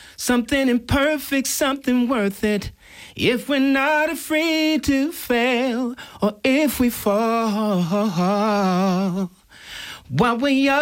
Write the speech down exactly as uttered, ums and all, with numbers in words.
something imperfect, something worth it. If we're not afraid to fail, or if we fall, while we're young.